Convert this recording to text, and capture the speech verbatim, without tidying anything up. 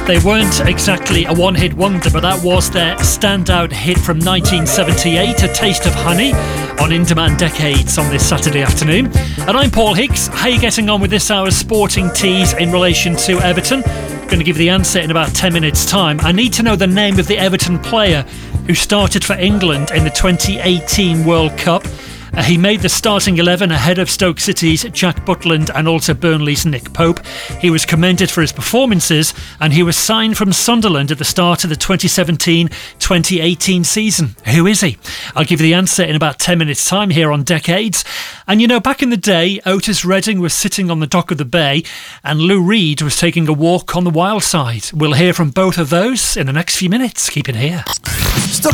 They weren't exactly a one-hit wonder, but that was their standout hit from nineteen seventy-eight, A Taste of Honey, on In Demand Decades on this Saturday afternoon. And I'm Paul Higgs. How are you getting on with this hour's sporting tease in relation to Everton? Going to give you the answer in about ten minutes' time. I need to know the name of the Everton player who started for England in the twenty eighteen World Cup. Uh, he made the starting eleven ahead of Stoke City's Jack Butland and also Burnley's Nick Pope. He was commended for his performances, and he was signed from Sunderland at the start of the twenty seventeen twenty eighteen season. Who is he? I'll give you the answer in about ten minutes' time here on Decades. And you know, back in the day, Otis Redding was sitting on the dock of the bay and Lou Reed was taking a walk on the wild side. We'll hear from both of those in the next few minutes. Keep it here. Stuck